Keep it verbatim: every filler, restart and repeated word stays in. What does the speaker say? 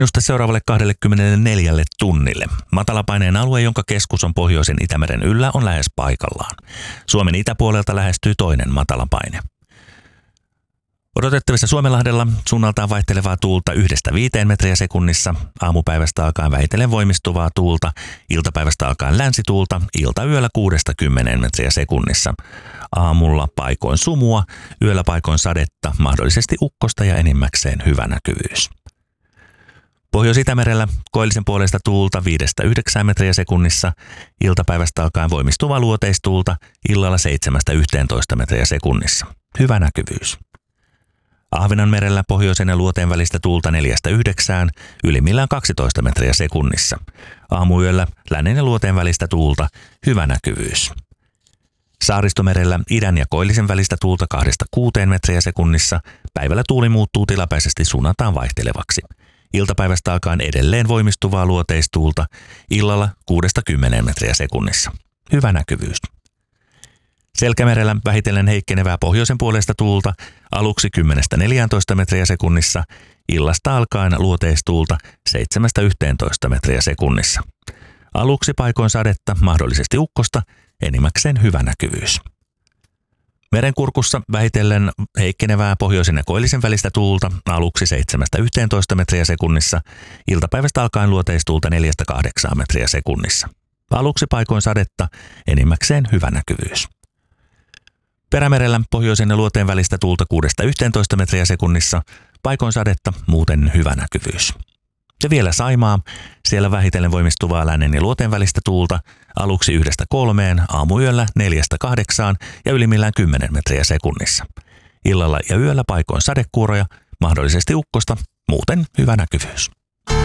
Ennuste seuraavalle kaksikymmentäneljä tunnille. Matalapaineen alue, jonka keskus on pohjoisen Itämeren yllä, on lähes paikallaan. Suomen itäpuolelta lähestyy toinen matalapaine. Odotettavissa Suomenlahdella suunnaltaan vaihtelevaa tuulta yhdestä viiteen metriä sekunnissa, aamupäivästä alkaen vähitellen voimistuvaa tuulta, iltapäivästä alkaen länsituulta, iltayöllä kuudesta kymmeneen metriä sekunnissa. Aamulla paikoin sumua, yöllä paikoin sadetta, mahdollisesti ukkosta ja enimmäkseen hyvä näkyvyys. Pohjois-Itämerellä koillisen puolesta tuulta viidestä yhdeksään metriä sekunnissa, iltapäivästä alkaen voimistuvaa luoteistuulta, illalla seitsemästä yhteentoista metriä sekunnissa. Hyvä näkyvyys. Ahvenanmerellä pohjoisen ja luoteen välistä tuulta neljästä yhdeksään, ylimmillään kaksitoista metriä sekunnissa. Aamuyöllä lännen ja luoteen välistä tuulta, hyvä näkyvyys. Saaristomerellä idän ja koillisen välistä tuulta kahdesta kuuteen metriä sekunnissa, päivällä tuuli muuttuu tilapäisesti suunnataan vaihtelevaksi. Iltapäivästä alkaen edelleen voimistuvaa luoteistuulta, illalla kuudesta kymmeneen metriä sekunnissa. Hyvä näkyvyys. Selkämerellä vähitellen heikkenevää pohjoisen puolesta tuulta, aluksi kymmenestä neljääntoista metriä sekunnissa, illasta alkaen luoteistuulta seitsemästä yhteentoista metriä sekunnissa. Aluksi paikoin sadetta, mahdollisesti ukkosta, enimmäkseen hyvä näkyvyys. Merenkurkussa vähitellen heikkenevää pohjoisen ja koillisen välistä tuulta, aluksi seitsemästä yhteentoista metriä sekunnissa, iltapäivästä alkaen luoteistuulta neljästä kahdeksaan metriä sekunnissa. Aluksi paikoin sadetta, enimmäkseen hyvä näkyvyys. Perämerellä pohjoisen ja luoteen välistä tuulta kuudesta yhteentoista metriä sekunnissa, paikoin sadetta, muuten hyvä näkyvyys. Ja vielä Saimaa, siellä vähitellen voimistuvaa lännen ja luoteen välistä tuulta, aluksi yhdestä kolmeen, aamuyöllä neljästä kahdeksaan ja ylimmillään kymmenen metriä sekunnissa. Illalla ja yöllä paikoin sadekuuroja, mahdollisesti ukkosta, muuten hyvä näkyvyys.